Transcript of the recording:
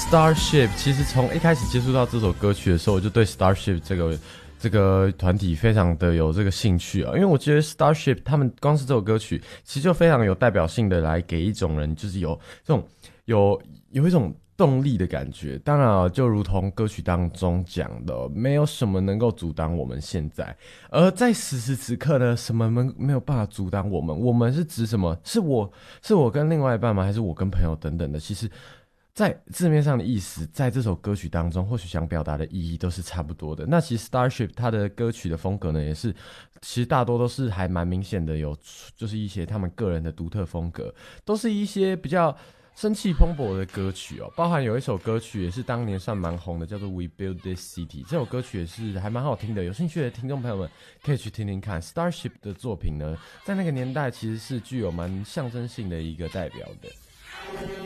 Starship， 其实从一开始接触到这首歌曲的时候，我就对 Starship 这个团体非常的有这个兴趣啊，因为我觉得 Starship 他们光是这首歌曲，其实就非常有代表性的来给一种人就是有这种有一种动力的感觉。当然啊，就如同歌曲当中讲的，没有什么能够阻挡我们现在。而在此时此刻呢，什么没有办法阻挡我们？我们是指什么？是我跟另外一半吗？还是我跟朋友等等的？其实在字面上的意思，在这首歌曲当中，或许想表达的意义都是差不多的。那其实 Starship 它的歌曲的风格呢，也是其实大多都是还蛮明显的，就是一些他们个人的独特风格，都是一些比较生气蓬勃的歌曲哦。包含有一首歌曲也是当年算蛮红的，叫做 We Build This City。这首歌曲也是还蛮好听的，有兴趣的听众朋友们可以去听听看。Starship 的作品呢，在那个年代其实是具有蛮象征性的一个代表的。